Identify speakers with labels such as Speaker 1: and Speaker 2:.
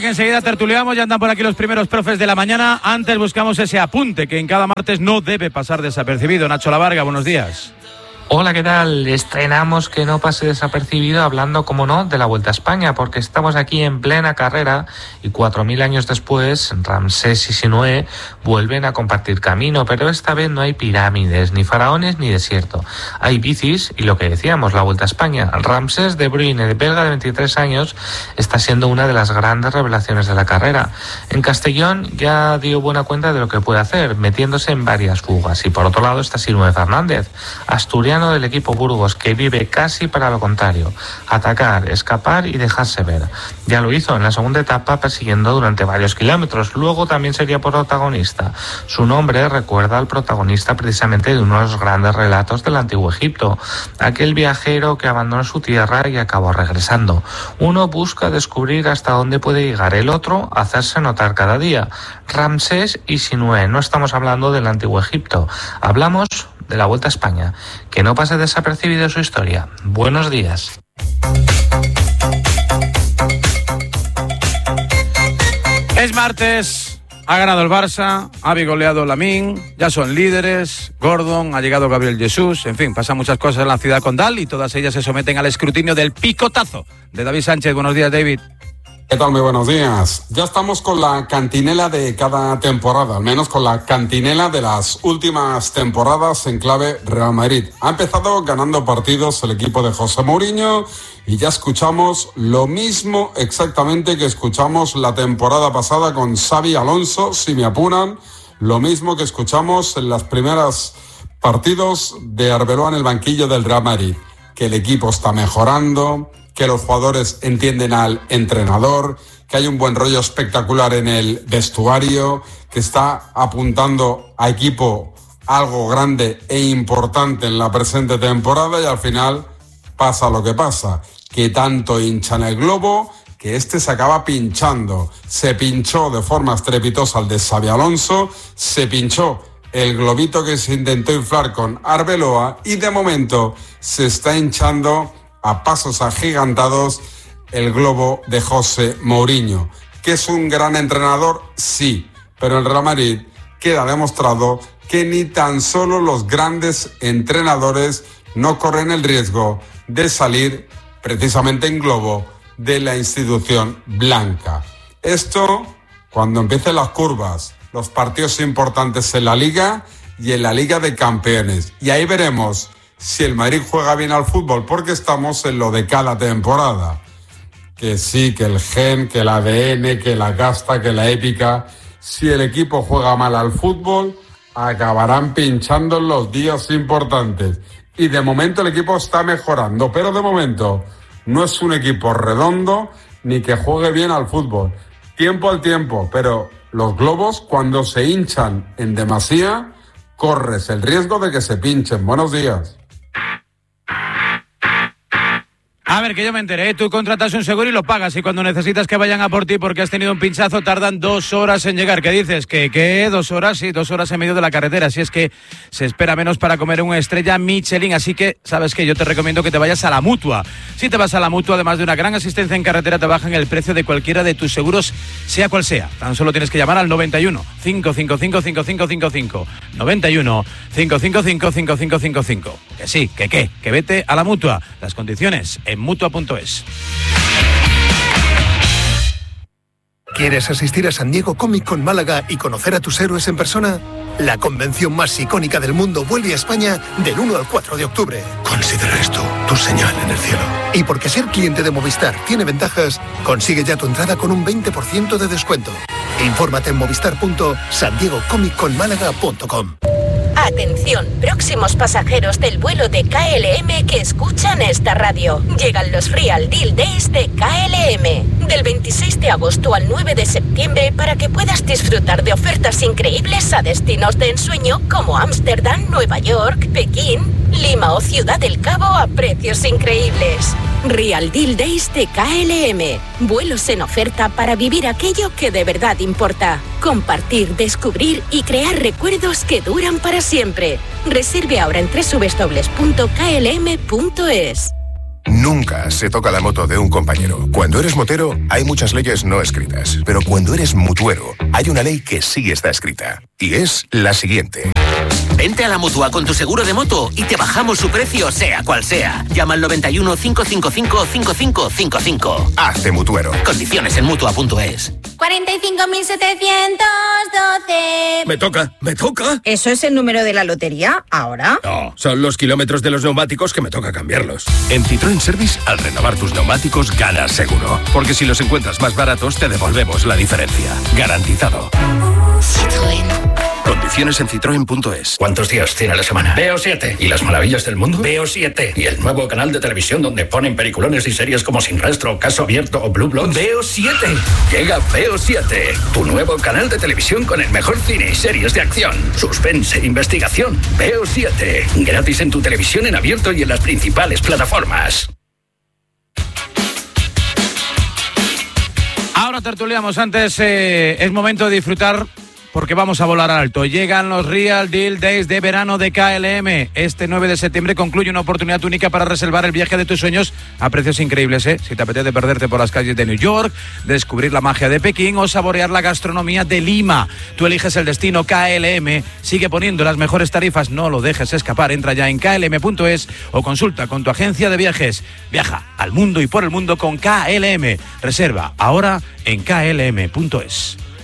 Speaker 1: que enseguida tertuliamos, ya andan por aquí los primeros profes de la mañana. Antes buscamos ese apunte que en cada martes no debe pasar desapercibido. Nacho Lavarga, buenos días.
Speaker 2: Hola, ¿qué tal? Estrenamos que no pase desapercibido hablando, como no, de la Vuelta a España, porque estamos aquí en plena carrera y 4.000 años después, Ramsés y Sinué vuelven a compartir camino, pero esta vez no hay pirámides, ni faraones, ni desierto. Hay bicis y lo que decíamos, la Vuelta a España. Ramsés de Bruyne, de belga de 23 años, está siendo una de las grandes revelaciones de la carrera. En Castellón ya dio buena cuenta de lo que puede hacer, metiéndose en varias fugas. Y por otro lado está Sinué Fernández, asturiano del equipo Burgos, que vive casi para lo contrario: atacar, escapar y dejarse ver. Ya lo hizo en la segunda etapa, persiguiendo durante varios kilómetros. Luego también sería protagonista. Su nombre recuerda al protagonista precisamente de uno de los grandes relatos del Antiguo Egipto, aquel viajero que abandonó su tierra y acabó regresando. Uno busca descubrir hasta dónde puede llegar, el otro hacerse notar cada día. Ramsés y Sinué, no estamos hablando del Antiguo Egipto, hablamos de la Vuelta a España. Que no pase desapercibido su historia. Buenos días.
Speaker 1: Es martes, ha ganado el Barça, ha bigoleado Lamine, ya son líderes, Gordon, ha llegado Gabriel Jesús, en fin, pasan muchas cosas en la ciudad condal y todas ellas se someten al escrutinio del picotazo de David Sánchez. Buenos días, David.
Speaker 3: ¿Qué tal? Muy buenos días. Ya estamos con la cantinela de cada temporada, al menos con la cantinela de las últimas temporadas en clave Real Madrid. Ha empezado ganando partidos el equipo de José Mourinho y ya escuchamos lo mismo exactamente que escuchamos la temporada pasada con Xabi Alonso, si me apuran, lo mismo que escuchamos en los primeros partidos de Arbeloa en el banquillo del Real Madrid, que el equipo está mejorando, que los jugadores entienden al entrenador, que hay un buen rollo espectacular en el vestuario, que está apuntando a equipo algo grande e importante en la presente temporada, y al final pasa lo que pasa, que tanto hinchan el globo que este se acaba pinchando. Se pinchó de forma estrepitosa el de Xabi Alonso, se pinchó el globito que se intentó inflar con Arbeloa y de momento se está hinchando a pasos agigantados el globo de José Mourinho. ¿Que es un gran entrenador? Sí, pero el Real Madrid queda demostrado que ni tan solo los grandes entrenadores no corren el riesgo de salir precisamente en globo de la institución blanca. Esto cuando empiecen las curvas, los partidos importantes en la Liga y en la Liga de Campeones. Y ahí veremos si el Madrid juega bien al fútbol, porque estamos en lo de cada temporada. Que sí, que el gen, que el ADN, que la casta, que la épica. Si el equipo juega mal al fútbol, acabarán pinchando en los días importantes. Y de momento el equipo está mejorando, pero de momento no es un equipo redondo ni que juegue bien al fútbol. Tiempo al tiempo, pero los globos, cuando se hinchan en demasía, corres el riesgo de que se pinchen. Buenos días.
Speaker 1: A ver, que yo me enteré, tú contratas un seguro y lo pagas, y cuando necesitas que vayan a por ti porque has tenido un pinchazo tardan 2 horas en llegar. ¿Qué dices? ¿Qué? 2 horas, sí, 2 horas en medio de la carretera. Si es que se espera menos para comer una estrella Michelin, así que, ¿sabes qué? Yo te recomiendo que te vayas a la Mutua. Si te vas a la Mutua, además de una gran asistencia en carretera, te bajan el precio de cualquiera de tus seguros, sea cual sea. Tan solo tienes que llamar al 91 555 5555. 91 555 5555. Que sí, que vete a la Mutua. Las condiciones en Mutua.es.
Speaker 4: ¿Quieres asistir a San Diego Comic Con Málaga y conocer a tus héroes en persona? La convención más icónica del mundo vuelve a España del 1 al 4 de octubre. Considera esto tu señal en el cielo. Y porque ser cliente de Movistar tiene ventajas, consigue ya tu entrada con un 20% de descuento. Infórmate en movistar.sandiegocomicconmálaga.com.
Speaker 5: Atención, próximos pasajeros del vuelo de KLM que escuchan esta radio. Llegan los Real Deal Days de KLM. Del 26 de agosto al 9 de septiembre para que puedas disfrutar de ofertas increíbles a destinos de ensueño como Ámsterdam, Nueva York, Pekín, Lima o Ciudad del Cabo a precios increíbles. Real Deal Days de KLM. Vuelos en oferta para vivir aquello que de verdad importa. Compartir, descubrir y crear recuerdos que duran para siempre. Reserve ahora en www.klm.es.
Speaker 6: Nunca se toca la moto de un compañero. Cuando eres motero, hay muchas leyes no escritas. Pero cuando eres mutuero, hay una ley que sí está escrita. Y es la siguiente.
Speaker 7: Vente a la Mutua con tu seguro de moto y te bajamos su precio, sea cual sea. Llama al 91 555 5555.
Speaker 6: Hazte mutuero.
Speaker 7: Condiciones en Mutua.es.
Speaker 8: 45.712.
Speaker 9: Me toca.
Speaker 8: ¿Eso es el número de la lotería? ¿Ahora?
Speaker 9: No, son los kilómetros de los neumáticos que me toca cambiarlos.
Speaker 10: En Citroën Service, al renovar tus neumáticos, ganas seguro. Porque si los encuentras más baratos, te devolvemos la diferencia. Garantizado.
Speaker 7: Citroën.
Speaker 10: Condiciones en citroen.es.
Speaker 11: ¿Cuántos días tiene la semana? Veo 7. ¿Y las maravillas del mundo? Veo 7. ¿Y el nuevo canal de televisión donde ponen peliculones y series como Sin Rastro, Caso Abierto o Blue Bloods? Veo 7. Llega Veo 7, tu nuevo canal de televisión con el mejor cine y series de acción, suspense, investigación. Veo 7. Gratis en tu televisión en abierto y en las principales plataformas.
Speaker 1: Ahora tertuliamos. Antes es momento de disfrutar porque vamos a volar alto. Llegan los Real Deal Days de verano de KLM. Este 9 de septiembre concluye una oportunidad única para reservar el viaje de tus sueños a precios increíbles, ¿eh? Si te apetece perderte por las calles de New York, descubrir la magia de Pekín o saborear la gastronomía de Lima. Tú eliges el destino. KLM sigue poniendo las mejores tarifas. No lo dejes escapar. Entra ya en klm.es o consulta con tu agencia de viajes. Viaja al mundo y por el mundo con KLM. Reserva ahora en klm.es.